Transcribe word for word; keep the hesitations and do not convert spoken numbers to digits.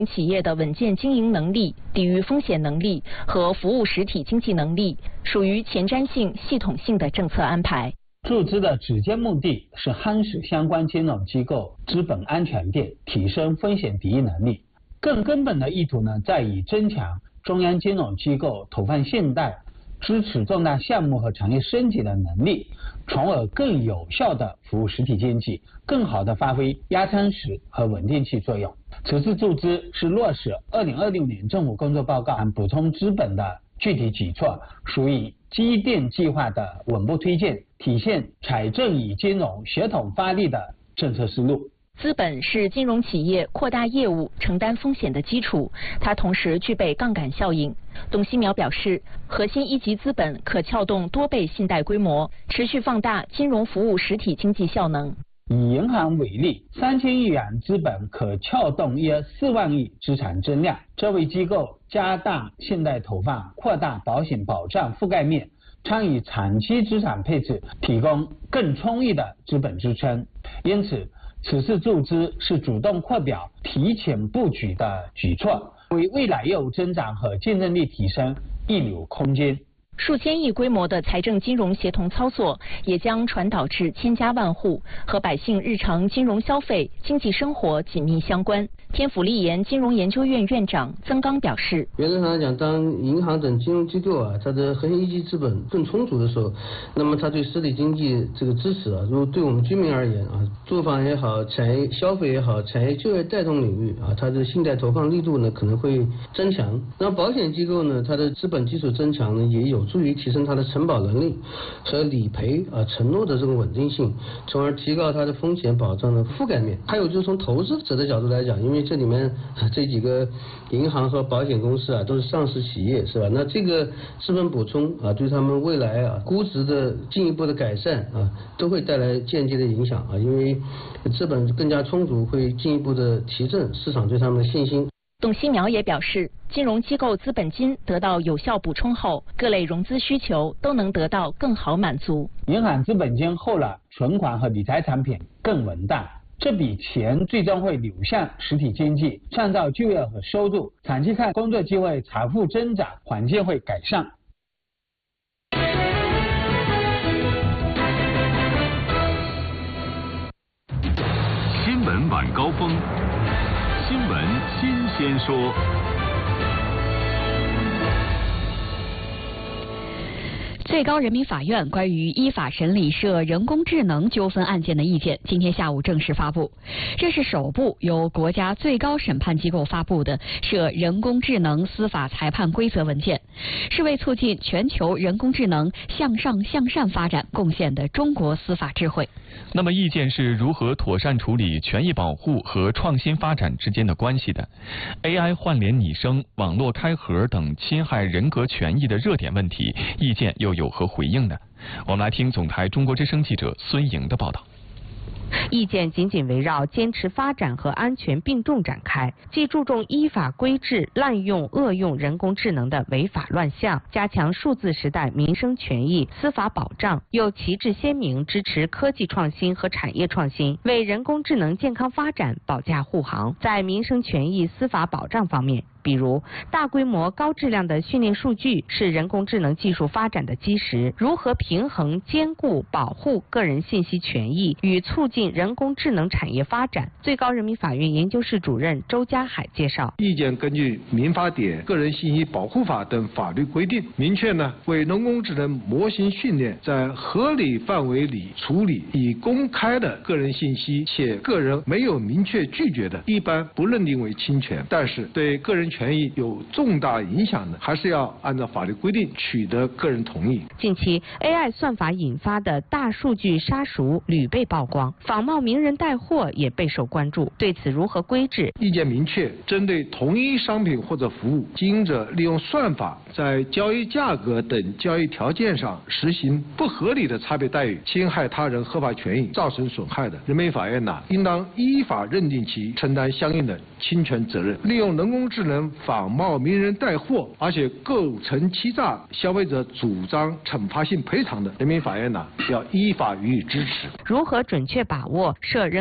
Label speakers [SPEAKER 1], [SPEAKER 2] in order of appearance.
[SPEAKER 1] 企业的稳健经营能力、抵御风险能力和服务实体经济能力，属于前瞻性、系统性的政策安排。
[SPEAKER 2] 注资的直接目的是夯实相关金融机构资本安全链，提升风险抵御能力。更根本的意图呢，在于增强中央金融机构投放信贷、支持重大项目和产业升级的能力，从而更有效地服务实体经济，更好地发挥压舱石和稳定器作用。此次注资是落实二零二六年政府工作报告补充资本的具体举措，属于积淀计划的稳步推进，体现财政与金融协同发力的政策思路。
[SPEAKER 1] 资本是金融企业扩大业务、承担风险的基础，它同时具备杠杆效应。董希苗表示，核心一级资本可撬动多倍信贷规模，持续放大金融服务实体经济效能。
[SPEAKER 2] 以银行为例，三千亿元资本可撬动约四万亿资产增量，这为机构加大信贷投放、扩大保险保障覆盖面、参与长期资产配置提供更充裕的资本支撑。因此，此次注资是主动扩表、提前布局的举措，为未来业务增长和竞争力提升预留空间。
[SPEAKER 1] 数千亿规模的财政金融协同操作，也将传导至千家万户，和百姓日常金融消费、经济生活紧密相关。天府立研金融研究院院长曾刚表示，
[SPEAKER 3] 原则上来讲，当银行等金融机构啊，它的核心一级资本更充足的时候，那么它对实体经济这个支持啊，如果对我们居民而言啊，住房也好，产业消费也好，产业就业带动领域啊，它的信贷投放力度呢可能会增强。那保险机构呢，它的资本基础增强呢，也有助于提升它的承保能力和理赔啊承诺的这种稳定性，从而提高它的风险保障的覆盖面。还有就是从投资者的角度来讲，因为这里面这几个银行和保险公司啊都是上市企业，是吧？那这个资本补充啊，对他们未来啊估值的进一步的改善啊，都会带来间接的影响啊，因为资本更加充足，会进一步的提振市场对他们的信心。
[SPEAKER 1] 董希苗也表示，金融机构资本金得到有效补充后，各类融资需求都能得到更好满足。
[SPEAKER 2] 银行资本金后了，存款和理财产品更稳当，这笔钱最终会流向实体经济，创造就业和收入。长期看，工作机会、财富增长环境会改善。
[SPEAKER 4] 新闻晚高峰。新闻新鲜说。
[SPEAKER 5] 最高人民法院关于依法审理涉人工智能纠纷案件的意见今天下午正式发布，这是首部由国家最高审判机构发布的涉人工智能司法裁判规则文件，是为促进全球人工智能向上向善发展贡献的中国司法智慧。
[SPEAKER 6] 那么意见是如何妥善处理权益保护和创新发展之间的关系的？ A I 换脸拟声、网络开盒等侵害人格权益的热点问题，意见又有何回应呢？我们来听总台中国之声记者孙莹的报道。
[SPEAKER 7] 意见紧紧围绕坚持发展和安全并重展开，既注重依法规制滥用恶用人工智能的违法乱象，加强数字时代民生权益司法保障，又旗帜鲜明支持科技创新和产业创新，为人工智能健康发展保驾护航。在民生权益司法保障方面，比如大规模高质量的训练数据是人工智能技术发展的基石，如何平衡兼顾保护个人信息权益与促进人工智能产业发展？最高人民法院研究室主任周家海介绍，
[SPEAKER 8] 意见根据民法典、个人信息保护法等法律规定，明确呢为人工智能模型训练在合理范围里处理已公开的个人信息，且个人没有明确拒绝的，一般不认定为侵权，但是对个人权益有重大影响的，还是要按照法律规定取得个人同意。
[SPEAKER 7] 近期 A I 算法引发的大数据杀熟屡被曝光，仿冒名人带货也备受关注。对此如何规制？
[SPEAKER 8] 意见明确，针对同一商品或者服务，经营者利用算法在交易价格等交易条件上实行不合理的差别待遇，侵害他人合法权益，造成损害的，人民法院呐，应当依法认定其承担相应的侵权责任。利用人工智能仿冒名人带货，而且构成欺诈，消费者主张惩罚性赔偿的，人民法院呢要依法予以支持。
[SPEAKER 7] 如何准确把握涉人